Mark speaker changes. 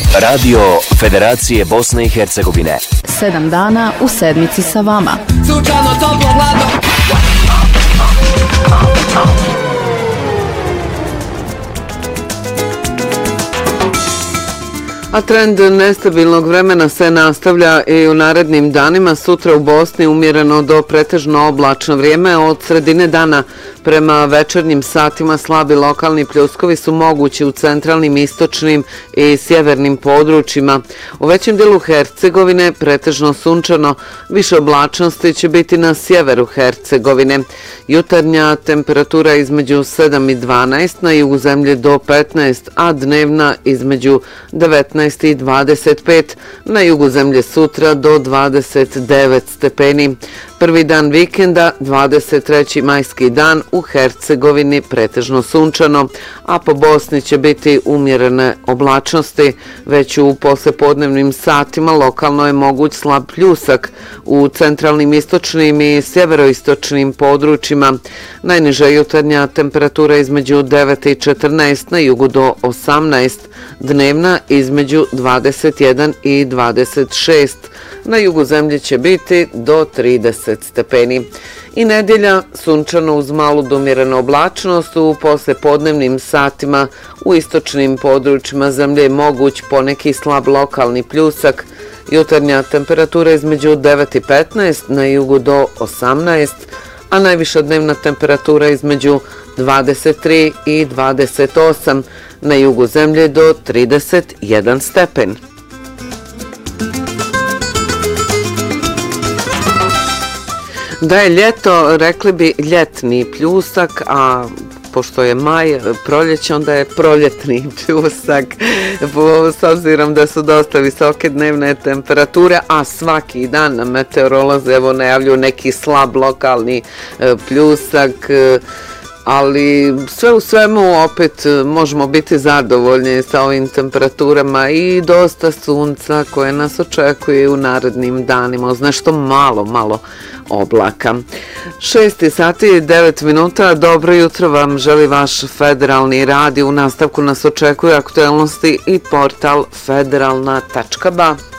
Speaker 1: Radio Federacije Bosne i Hercegovine.
Speaker 2: 7 dana u sedmici sa vama.
Speaker 3: Sunčano, toplo, hladno.
Speaker 4: A trend nestabilnog vremena se nastavlja i u narednim danima. Sutra u Bosni umjereno do pretežno oblačno vrijeme. Od sredine dana prema večernjim satima slabi lokalni pljuskovi su mogući u centralnim, istočnim i sjevernim područjima. U većem dijelu Hercegovine pretežno sunčano, više oblačnosti će biti na sjeveru Hercegovine. Jutarnja temperatura između 7 i 12, na jugu zemlje do 15, a dnevna između 19 i 25, na jugu zemlje sutra do 29 stepeni. Prvi dan vikenda, 23. majski dan, u Hercegovini pretežno sunčano, a po Bosni će biti umjerene oblačnosti. Već u poslepodnevnim satima lokalno je moguć slab pljusak u centralnim, istočnim i sjeveroistočnim područjima. Najniža jutarnja temperatura između 9 i 14, na jugu do 18, dnevna između 21 i 26. Na jugu zemlje će biti do 30 stepeni. I nedjelja sunčano uz malu do umjerenu oblačnost. U poslepodnevnim satima u istočnim područjima zemlje je moguć poneki slab lokalni pljusak. Jutarnja temperatura između 9 i 15, na jugu do 18, a najviša dnevna temperatura između 23 i 28, na jugu zemlje do 31 stepen. Da je ljeto, rekli bi ljetni pljusak, a pošto je maj, proljeće, onda je proljetni pljusak. S obzirom da su dosta visoke dnevne temperature, a svaki dan na meteorolozi evo najavljuju neki slab lokalni pljusak, ali sve u svemu opet možemo biti zadovoljni sa ovim temperaturama i dosta sunca koje nas očekuje u narednim danima, uz nešto malo oblaka. 6 sati i 9 minuta, dobro jutro vam želi vaš Federalni radio. U nastavku nas očekuje aktuelnosti i portal federalna.ba.